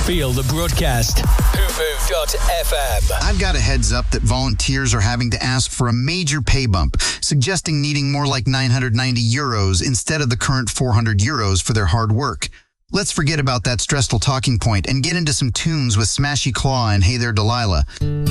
Feel the broadcast. hoomove.fm. I've got a heads up that volunteers are having to ask for a major pay bump, suggesting needing more like 990 euros instead of the current 400 euros for their hard work. Let's forget about that stressful talking point and get into some tunes with Smashy Claw and Hey There Delilah.